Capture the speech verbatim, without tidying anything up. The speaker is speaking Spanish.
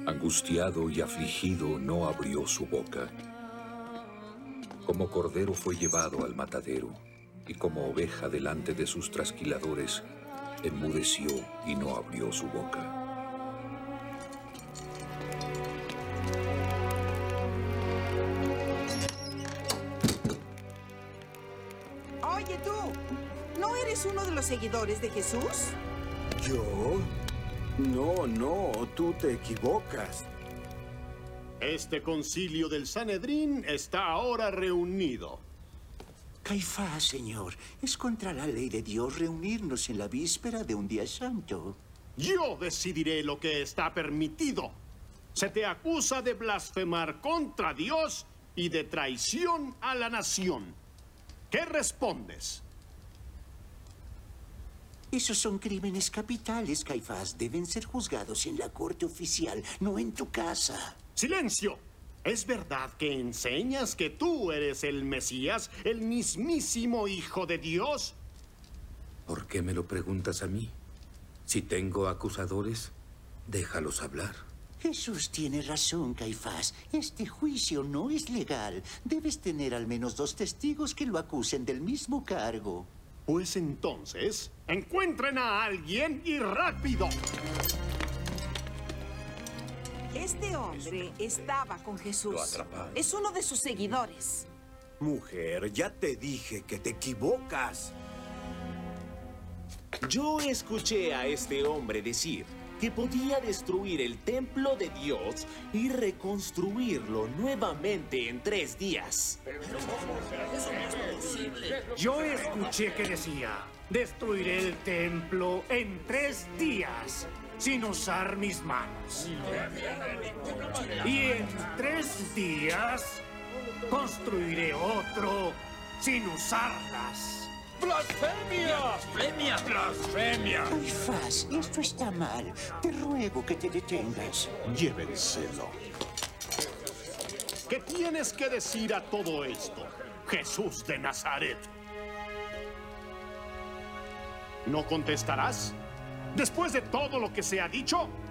Angustiado y afligido, no abrió su boca. Como cordero fue llevado al matadero, y como oveja delante de sus trasquiladores, enmudeció y no abrió su boca. Oye, tú, ¿no eres uno de los seguidores de Jesús? ¿Yo? No, no, tú te equivocas. Este concilio del Sanedrín está ahora reunido. Caifás, señor, es contra la ley de Dios reunirnos en la víspera de un día santo. Yo decidiré lo que está permitido. Se te acusa de blasfemar contra Dios y de traición a la nación. ¿Qué respondes? Esos son crímenes capitales, Caifás. Deben ser juzgados en la corte oficial, no en tu casa. ¡Silencio! ¿Es verdad que enseñas que tú eres el Mesías, el mismísimo Hijo de Dios? ¿Por qué me lo preguntas a mí? Si tengo acusadores, déjalos hablar. Jesús tiene razón, Caifás. Este juicio no es legal. Debes tener al menos dos testigos que lo acusen del mismo cargo. Pues entonces, encuentren a alguien y rápido. Este hombre estaba con Jesús. Lo atraparon. Es uno de sus seguidores. Mujer, ya te dije que te equivocas. Yo escuché a este hombre decir que podía destruir el templo de Dios y reconstruirlo nuevamente en tres días. Yo escuché que decía, destruiré el templo en tres días, sin usar mis manos. Y en tres días, construiré otro sin usarlas. ¡Blasfemia! ¡Blasfemia! ¡Blasfemia! Caifás, esto está mal. Te ruego que te detengas. Llévenselo. ¿Qué tienes que decir a todo esto, Jesús de Nazaret? ¿No contestarás? Después de todo lo que se ha dicho,